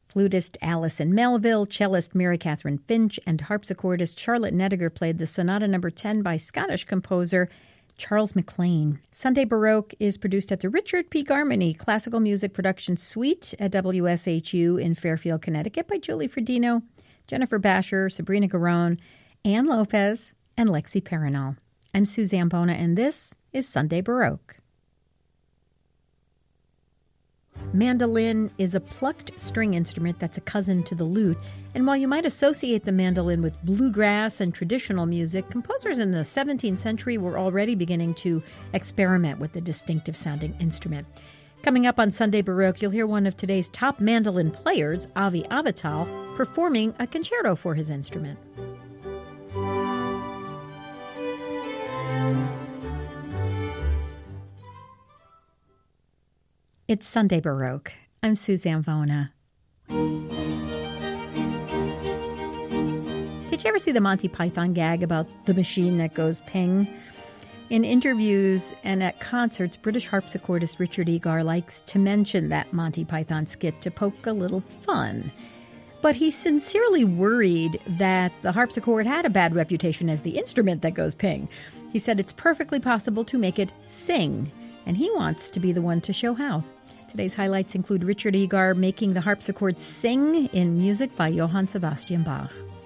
Flutist Allison Melville, cellist Mary Catherine Finch, and harpsichordist Charlotte Nediger played the Sonata No. 10 by Scottish composer Charles McLean. Sunday Baroque is produced at the Richard P. Garmany Classical Music Production Suite at WSHU in Fairfield, Connecticut by Julie Fredino, Jennifer Basher, Sabrina Garone, Ann Lopez, and Lexi Perinal. I'm Sue Zambona, and this is Sunday Baroque. Mandolin is a plucked string instrument that's a cousin to the lute, and while you might associate the mandolin with bluegrass and traditional music, composers in the 17th century were already beginning to experiment with the distinctive-sounding instrument. Coming up on Sunday Baroque, you'll hear one of today's top mandolin players, Avi Avital, performing a concerto for his instrument. It's Sunday Baroque. I'm Sue Zambona. Did you ever see the Monty Python gag about the machine that goes ping? In interviews and at concerts, British harpsichordist Richard Egar likes to mention that Monty Python skit to poke a little fun. But he's sincerely worried that the harpsichord had a bad reputation as the instrument that goes ping. He said it's perfectly possible to make it sing, and he wants to be the one to show how. Today's highlights include Richard Egar making the harpsichord sing in music by Johann Sebastian Bach.